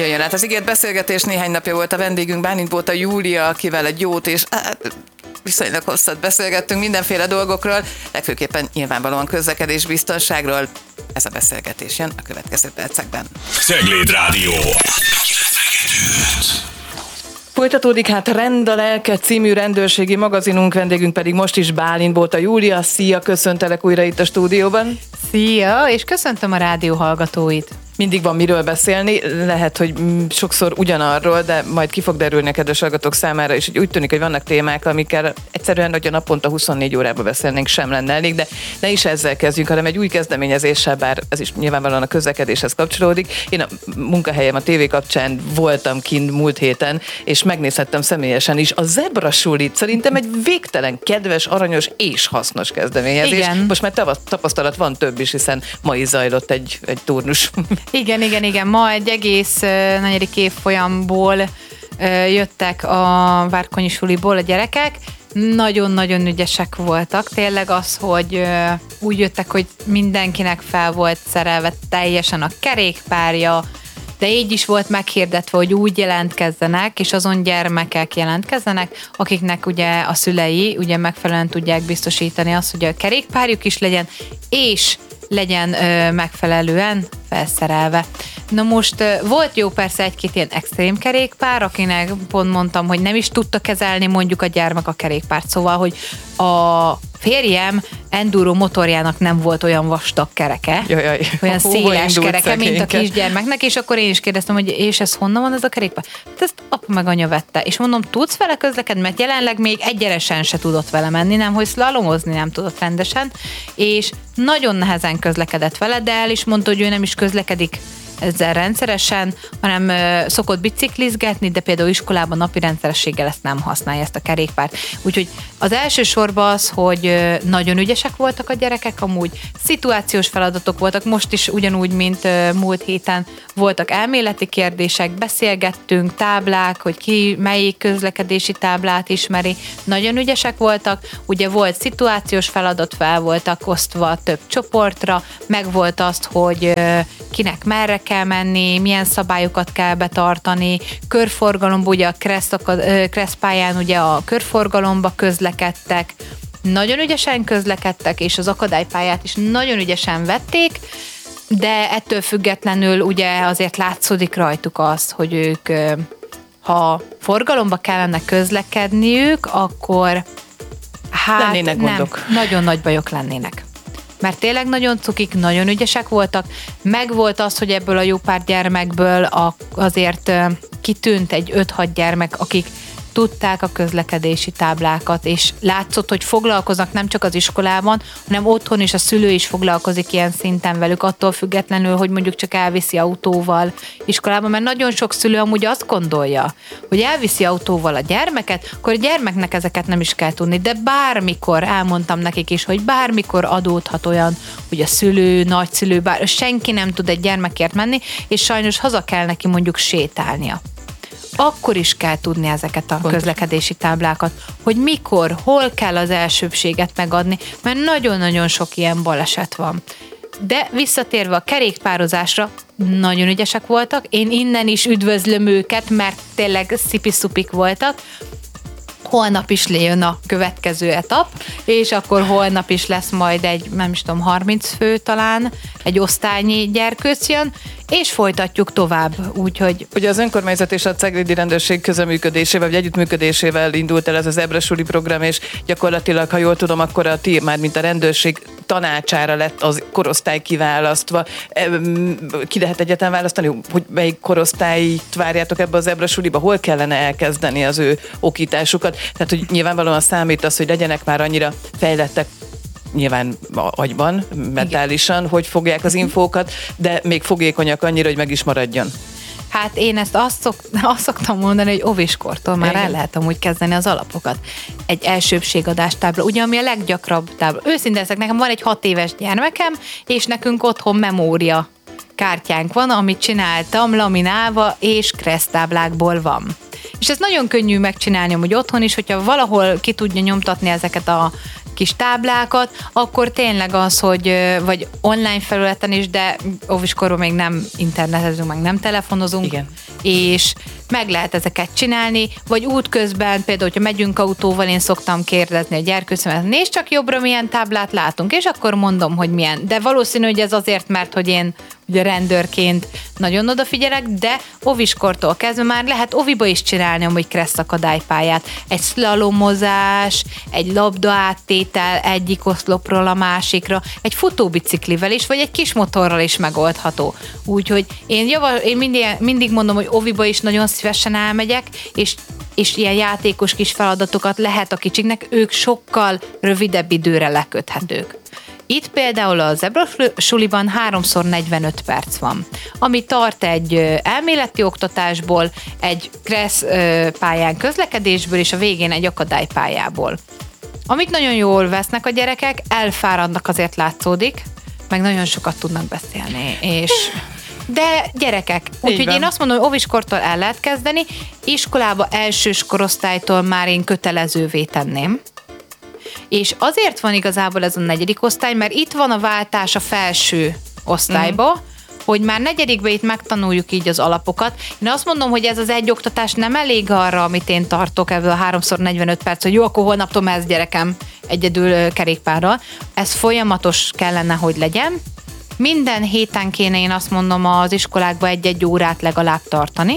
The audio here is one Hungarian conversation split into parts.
Jöjjön át az ígért beszélgetés, néhány napja volt a vendégünk, Bálint Bóta Júlia, akivel egy jót és viszonylag hosszat beszélgettünk mindenféle dolgokról, legfőképpen nyilvánvalóan közlekedésbiztonságról. Ez a beszélgetés jön a következő percekben. Cegléd Rádió. Folytatódik hát Rend a lelke című rendőrségi magazinunk, vendégünk pedig most is Bálint Bóta Júlia. Szia, köszöntelek újra itt a stúdióban. Szia, és köszöntöm a rádió hallgatóit. Mindig van miről beszélni, lehet, hogy sokszor ugyanarról, de majd ki fog derülni a kedves hallgatók számára, és úgy tűnik, hogy vannak témák, amikkel egyszerűen, hogy a naponta 24 órában beszélnénk, sem lenne elég, de ne is ezzel kezdjünk, hanem egy új kezdeményezéssel, bár ez is nyilvánvalóan a közlekedéshez kapcsolódik. Én a munkahelyem a tévé kapcsán voltam kint múlt héten, és megnézhettem személyesen is a Zebra Sulit. Szerintem egy végtelen kedves, aranyos és hasznos kezdeményezés. Igen. Most már tapasztalat van több is, hiszen ma is zajlott egy turnus. Igen. Ma egy egész negyedik évfolyamból jöttek a Várkonyi Suliból a gyerekek. Nagyon-nagyon ügyesek voltak. Tényleg az, hogy úgy jöttek, hogy mindenkinek fel volt szerelve teljesen a kerékpárja, de így is volt meghirdetve, hogy úgy jelentkezzenek, és azon gyermekek jelentkezzenek, akiknek ugye a szülei ugye megfelelően tudják biztosítani azt, hogy a kerékpárjuk is legyen, és legyen megfelelően felszerelve. Na most volt jó persze egy-két ilyen extrém kerékpár, akinek pont mondtam, hogy nem is tudta kezelni mondjuk a gyermek a kerékpárt, szóval, hogy a férjem enduro motorjának nem volt olyan vastag kereke, olyan széles kereke, mint a kisgyermeknek, és akkor én is kérdeztem, hogy és ez honnan van ez a kerékpár? Ezt apa meg anya vette. És mondom, tudsz vele közlekedni, mert jelenleg még egyenesen se tudott vele menni, nem, hogy szlalomozni nem tudott rendesen, és nagyon nehezen közlekedett vele, de el is mondta, hogy ő nem is közlekedik ezzel rendszeresen, hanem szokott biciklizgetni, de például iskolában napi rendszerességgel ezt nem használja, ezt a kerékpárt. Úgyhogy az első sorban az, hogy nagyon ügyesek voltak a gyerekek, amúgy szituációs feladatok voltak, most is ugyanúgy, mint múlt héten voltak elméleti kérdések, beszélgettünk, táblák, hogy ki melyik közlekedési táblát ismeri, nagyon ügyesek voltak, ugye volt szituációs feladat, fel voltak osztva több csoportra, meg volt azt, hogy kinek merre kell menni, milyen szabályokat kell betartani, körforgalomba, ugye a Kressz pályán ugye a körforgalomba közlekedtek, nagyon ügyesen közlekedtek, és az akadálypályát is nagyon ügyesen vették, de ettől függetlenül ugye azért látszódik rajtuk az, hogy ők, ha forgalomba kellene közlekedniük, akkor lennének gondok. Nagyon nagy bajok lennének. Mert tényleg nagyon cukik, nagyon ügyesek voltak. Megvolt az, hogy ebből a jó pár gyermekből azért kitűnt egy 5-6 gyermek, akik tudták a közlekedési táblákat, és látszott, hogy foglalkoznak nem csak az iskolában, hanem otthon is a szülő is foglalkozik ilyen szinten velük, attól függetlenül, hogy mondjuk csak elviszi autóval iskolába, mert nagyon sok szülő amúgy azt gondolja, hogy elviszi autóval a gyermeket, akkor a gyermeknek ezeket nem is kell tudni, de bármikor, elmondtam nekik is, hogy bármikor adódhat olyan, hogy a szülő, nagyszülő, senki nem tud egy gyermekért menni, és sajnos haza kell neki mondjuk sétálnia. Akkor is kell tudni ezeket a közlekedési táblákat, hogy mikor, hol kell az elsőbséget megadni, mert nagyon-nagyon sok ilyen baleset van. De visszatérve a kerékpározásra, nagyon ügyesek voltak, én innen is üdvözlöm őket, mert tényleg szipi-szupik voltak. Holnap is jön a következő etap, és akkor holnap is lesz majd egy, nem is tudom, 30 fő talán, egy osztálynyi gyerkőc jön, és folytatjuk tovább, úgyhogy... Ugye az önkormányzat és a ceglédi rendőrség közreműködésével, vagy együttműködésével indult el ez az Zebra Suli program, és gyakorlatilag, ha jól tudom, akkor a ti, már mint a rendőrség tanácsára lett az korosztály kiválasztva. Ki lehet egyáltalán választani, hogy melyik korosztályt várjátok ebbe a Zebra Suliba, hol kellene elkezdeni az ő okításukat? Tehát, hogy nyilvánvalóan számít az, hogy legyenek már annyira fejlettek, nyilván agyban, mentálisan, hogy fogják az infókat, de még fogékonyak annyira, hogy meg is maradjon. Hát én ezt azt szoktam mondani, hogy óviskortól már el lehet amúgy kezdeni az alapokat. Egy elsőbségadás tábla, ugye ami a leggyakrabb tábla. Őszintén leszek, nekem van egy 6 éves gyermekem, és nekünk otthon memória kártyánk van, amit csináltam laminálva, és kressztáblákból van. És ez nagyon könnyű megcsinálni amúgy otthon is, hogyha valahol ki tudja nyomtatni ezeket a kis táblákat, akkor tényleg az, hogy vagy online felületen is, de óviskorban még nem internetezünk, meg nem telefonozunk. Igen. és meg lehet ezeket csinálni, vagy útközben, például, hogyha megyünk autóval, én szoktam kérdezni a gyerkőcömet, nézd csak jobbra, milyen táblát látunk, és akkor mondom, hogy milyen. De valószínű, hogy ez azért, mert hogy én ugye rendőrként nagyon odafigyelek, de oviskortól kezdve már lehet oviba is csinálni amúgy kressz akadálypályát. Egy szlalomozás, egy labda áttétel egyik oszlopról a másikra, egy futóbiciklivel is, vagy egy kis motorral is megoldható. Úgyhogy én mindig mondom, hogy oviba is nagyon szívesen elmegyek, és ilyen játékos kis feladatokat lehet a kicsiknek, ők sokkal rövidebb időre leköthetők. Itt például a Zebra suliban 3x45 perc van, ami tart egy elméleti oktatásból, egy kressz pályán közlekedésből, és a végén egy akadálypályából. Amit nagyon jól vesznek a gyerekek, elfáradnak, azért látszódik, meg nagyon sokat tudnak beszélni, de gyerekek, úgyhogy én azt mondom, hogy óviskortól el lehet kezdeni, iskolába elsős korosztálytól már én kötelezővé tenném. És azért van igazából ez a 4. osztály, mert itt van a váltás a felső osztályba, hogy már 4. itt megtanuljuk így az alapokat. Én azt mondom, hogy ez az egy oktatás nem elég arra, amit én tartok ebből a 3x45 perc, hogy jó, akkor holnaptól mehetsz gyerekem egyedül kerékpárral. Ez folyamatos kellene, hogy legyen. Minden héten kéne, én azt mondom, az iskolákba egy-egy órát legalább tartani.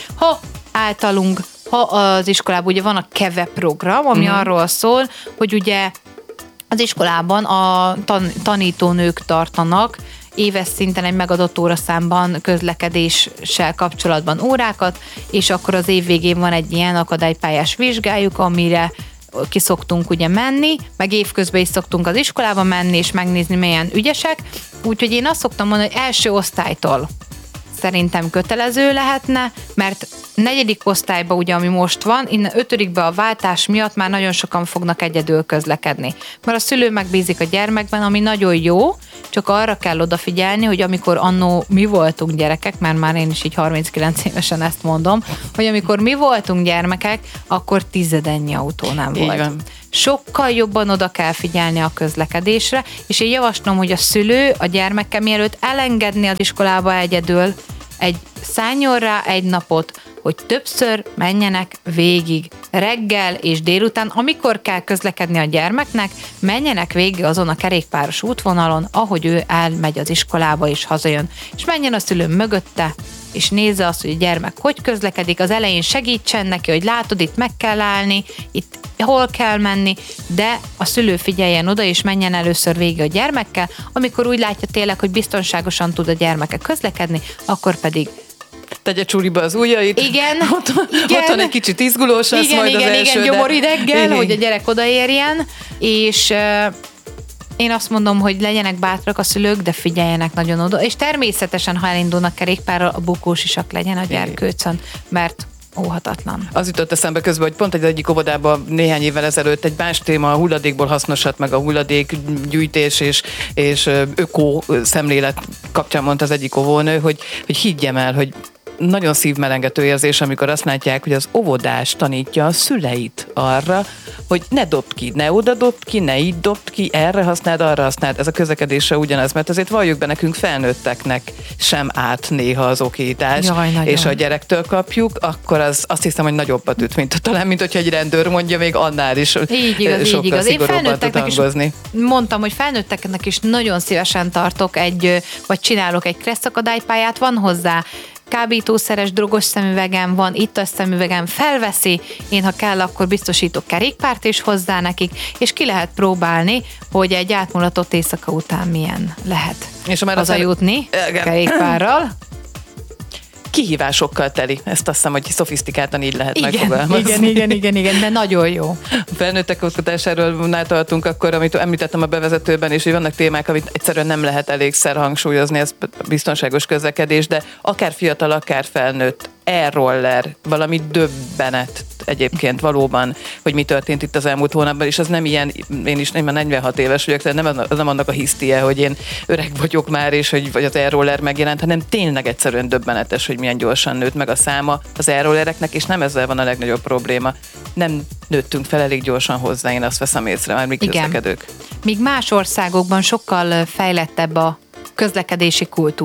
Ha az iskolában ugye van a KEVE program, ami arról szól, hogy ugye az iskolában a tanítónők tartanak éves szinten egy megadott óraszámban közlekedéssel kapcsolatban órákat, és akkor az év végén van egy ilyen akadálypályás vizsgájuk, amire ki szoktunk ugye menni, meg évközben is szoktunk az iskolába menni, és megnézni, milyen ügyesek. Úgyhogy én azt szoktam mondani, hogy első osztálytól szerintem kötelező lehetne, mert 4. osztályban ugye, ami most van, innen 5. a váltás miatt már nagyon sokan fognak egyedül közlekedni. Mert a szülő megbízik a gyermekben, ami nagyon jó, csak arra kell odafigyelni, hogy amikor annó mi voltunk gyerekek, mert már én is így 39 évesen ezt mondom, hogy amikor mi voltunk gyermekek, akkor 10 autó nem volt. Van. Sokkal jobban oda kell figyelni a közlekedésre, és én javaslom, hogy a szülő a gyermekkel mielőtt elengedni az iskolába egyedül, szálljon rá egy napot, hogy többször menjenek végig reggel és délután, amikor kell közlekedni a gyermeknek, menjenek végig azon a kerékpáros útvonalon, ahogy ő elmegy az iskolába és hazajön. És menjen a szülő mögötte, és nézze azt, hogy a gyermek hogy közlekedik, az elején segítsen neki, hogy látod, itt meg kell állni, itt hol kell menni, de a szülő figyeljen oda, és menjen először végig a gyermekkel, amikor úgy látja tényleg, hogy biztonságosan tud a gyermeke közlekedni, akkor pedig tegye csúriba az ujjait. Igen. Otthon egy kicsit izgulós lesz majd az első. Igen, gyomorideggel, hogy a gyerek odaérjen, és én azt mondom, hogy legyenek bátrak a szülők, de figyeljenek nagyon oda, és természetesen, ha elindulnak kerékpárral, a bukós isak legyen a gyerkőcön, mert óhatatlan. Az jutott eszembe közben, hogy pont egy egyik óvodában néhány évvel ezelőtt egy más téma, a hulladékból hasznosat, meg a hulladékgyűjtés és öko szemlélet kapcsán mondta az egyik óvónő, hogy higgyem el, hogy nagyon szívmelengető érzés, amikor azt látják, hogy az óvodás tanítja a szüleit arra, hogy ne dobd ki, ne oda dobd ki, ne így dobd ki, erre használd, arra használd. Ez a közlekedésre ugyanaz, mert azért valljuk be, nekünk felnőtteknek sem árt néha az okítás, és ha a gyerektől kapjuk, akkor azt hiszem, hogy nagyobbat üt, mint hogyha egy rendőr mondja, még annál is sokkal szigorúbban tud hangozni. Mondtam, hogy felnőtteknek is nagyon szívesen tartok vagy csinálok egy kressz akadálypályát, van hozzá kábítószeres, drogos szemüvegem van, ittas szemüvegem, felveszi, én ha kell, akkor biztosítok kerékpárt is hozzá nekik, és ki lehet próbálni, hogy egy átmulatott éjszaka után milyen lehet hazajutni kerékpárral. Kihívásokkal teli. Ezt azt hiszem, hogy szofisztikáltan így lehet megfogalmazni. Igen, de nagyon jó. A felnőttek oktatásáról tartunk akkor, amit említettem a bevezetőben, és hogy vannak témák, amit egyszerűen nem lehet elégszer hangsúlyozni, ez biztonságos közlekedés, de akár fiatal, akár felnőtt, e-roller, valami döbbenet egyébként valóban, hogy mi történt itt az elmúlt hónapban, és az nem ilyen, én is már 46 éves vagyok, tehát nem annak a hisztie, hogy én öreg vagyok már, és vagy az e-roller megjelent, hanem tényleg egyszerűen döbbenetes, hogy milyen gyorsan nőtt meg a száma az e-rollereknek, és nem ezzel van a legnagyobb probléma. Nem nőttünk fel elég gyorsan hozzá, én azt veszem észre, már mi közlekedők. Míg más országokban sokkal fejlettebb a közlekedési kultúra,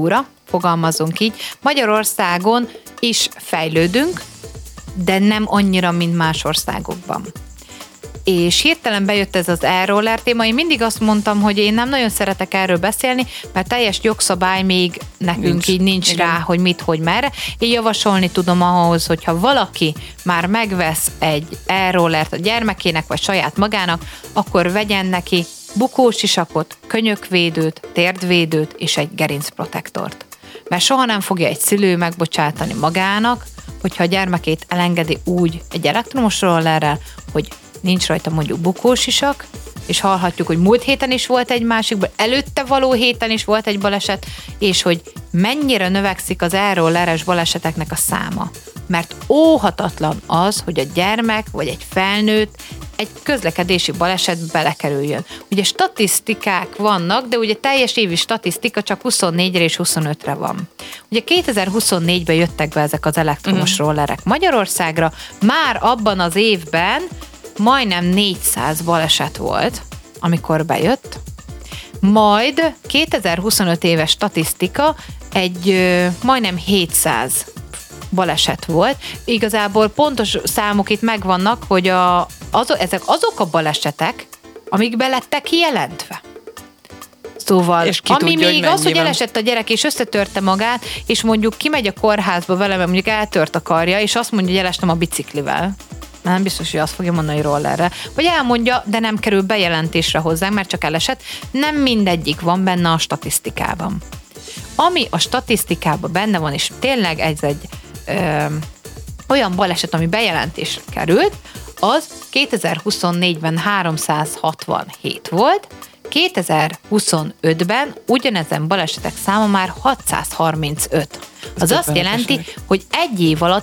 fogalmazunk így, Magyarországon is fejlődünk, de nem annyira, mint más országokban. És hirtelen bejött ez az e-roller téma. Én mindig azt mondtam, hogy én nem nagyon szeretek erről beszélni, mert teljes jogszabály még nekünk így nincs rá, hogy mit, hogy merre. Én javasolni tudom ahhoz, hogyha valaki már megvesz egy e-rollert a gyermekének, vagy saját magának, akkor vegyen neki bukósisakot, könyökvédőt, térdvédőt és egy gerincprotektort. Mert soha nem fogja egy szülő megbocsátani magának, hogyha a gyermekét elengedi úgy egy elektromos rollerrel, hogy nincs rajta mondjuk bukósisak, és hallhatjuk, hogy múlt héten is volt egy másikban, előtte való héten is volt egy baleset, és hogy mennyire növekszik az e-rolleres baleseteknek a száma. Mert óhatatlan az, hogy a gyermek vagy egy felnőtt egy közlekedési balesetbe belekerüljön. Ugye statisztikák vannak, de ugye teljes évi statisztika csak 24-re és 25-re van. Ugye 2024-ben jöttek be ezek az elektromos rollerek Magyarországra, már abban az évben majdnem 400 baleset volt, amikor bejött, majd 2025 éves statisztika egy majdnem 700 baleset volt. Igazából pontos számok itt megvannak, hogy ezek azok a balesetek, amik belettek jelentve. Szóval, ami tudja, még az, hogy elesett a gyerek és összetörte magát, és mondjuk kimegy a kórházba vele, mert mondjuk eltört a karja, és azt mondja, hogy elestem a biciklivel. Nem biztos, hogy azt fogja mondani, hogy rollerre. Vagy elmondja, de nem kerül bejelentésre hozzánk, mert csak elesett. Nem mindegyik van benne a statisztikában. Ami a statisztikában benne van, és tényleg ez egy olyan baleset, ami bejelentésre került, az 2024-ben 367 volt, 2025-ben ugyanezen balesetek száma már 635. Az azt jelenti, hogy egy év alatt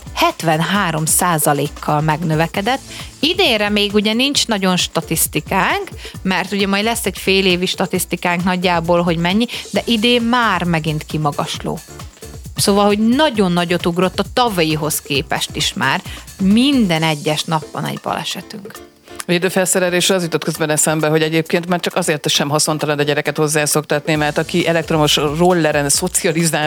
73%-kal megnövekedett. Idénre még ugye nincs nagyon statisztikánk, mert ugye majd lesz egy fél évi statisztikánk nagyjából, hogy mennyi, de idén már megint kimagasló. Szóval, hogy nagyon nagyot ugrott a tavalyihoz képest is már. Minden egyes nap van egy balesetünk. A időfelszerelésre az jutott közben eszembe, hogy egyébként már csak azért sem haszontalan a gyereket hozzászoktatni, mert aki elektromos rolleren szocializál,